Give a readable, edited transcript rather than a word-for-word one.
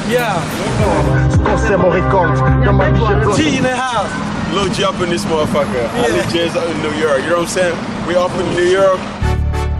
Yeah. G in the house. Lil G up in this motherfucker. I legit in New York. You know what I'm saying? We up in New York.